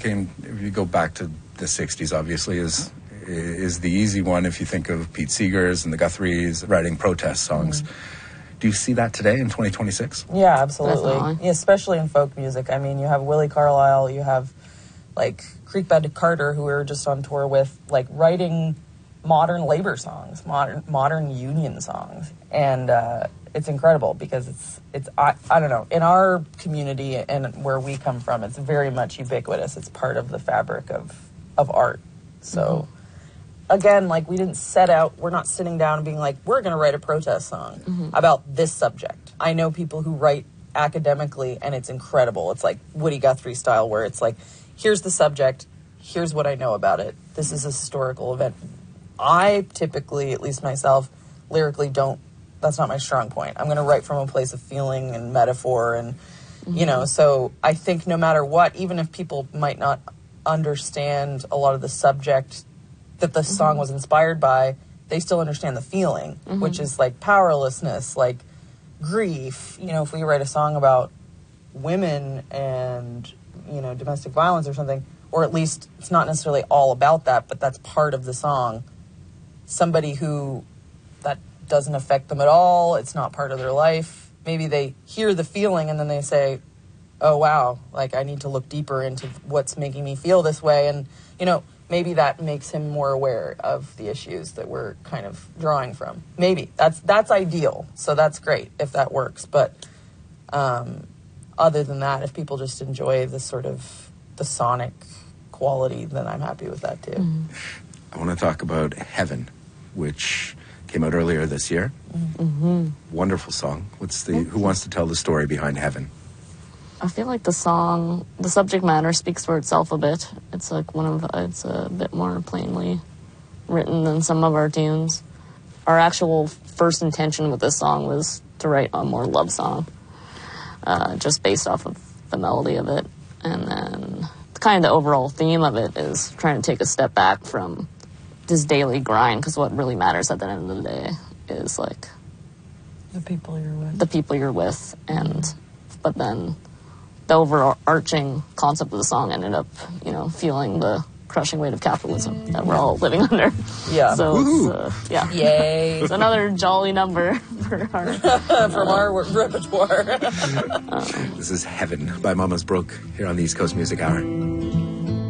if you go back to the 60s, obviously, is the easy one if you think of Pete Seegers and the Guthries writing protest songs. Do you see that today in 2026? Yeah, absolutely. Yeah, especially in folk music. I mean, you have Willie Carlisle, you have, like, Creekbed Carter, who we were just on tour with, like, writing modern labor songs, modern union songs. And it's incredible because I don't know, in our community and where we come from, it's very much ubiquitous. It's part of the fabric of art. So, again, like, we didn't set out, we're not sitting down and being like, we're going to write a protest song about this subject. I know people who write academically, and it's incredible. It's like Woody Guthrie style, where it's like, here's the subject, here's what I know about it. This is a historical event. I typically, at least myself, lyrically that's not my strong point. I'm going to write from a place of feeling and metaphor and, you know, so I think no matter what, even if people might not understand a lot of the subject that the song was inspired by, they still understand the feeling, which is like powerlessness, like grief. You know, if we write a song about women and, you know, domestic violence or something, or at least it's not necessarily all about that, but that's part of the song. Somebody who that doesn't affect them at all, it's not part of their life, maybe they hear the feeling and then they say, oh wow, like I need to look deeper into what's making me feel this way. And, you know, maybe that makes him more aware of the issues that we're kind of drawing from. Maybe that's ideal, so that's great if that works. But other than that, if people just enjoy the sort of the sonic quality, then I'm happy with that too. I want to talk about Heaven, which came out earlier this year. Wonderful song. Who wants to tell the story behind Heaven? I feel like the song, the subject matter speaks for itself a bit. It's like it's a bit more plainly written than some of our tunes. Our actual first intention with this song was to write a more love song, just based off of the melody of it. And then kind of the overall theme of it is trying to take a step back from this daily grind, because what really matters at the end of the day is like the people you're with. But then the overarching concept of the song ended up, you know, feeling the crushing weight of capitalism that we're all living under. Yeah. So it's, Yay. It's another jolly number for our from our repertoire. This is Heaven by Mama's Brook here on the East Coast Music Hour.